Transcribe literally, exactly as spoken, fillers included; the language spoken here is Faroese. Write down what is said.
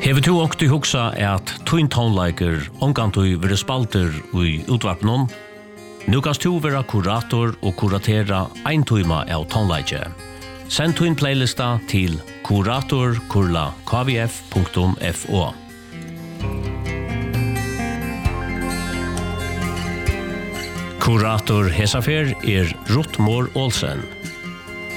Hever du åkt i hugsa at tuin tonleiker omgantui vire spalter ui utvarpnon? Nu kan du være kurator og kuratera ein tuima av tonleike. Send tuin playlista til kurator kurla k v f punktum f o. Kurator hesafer er Ruth Moore Olsen.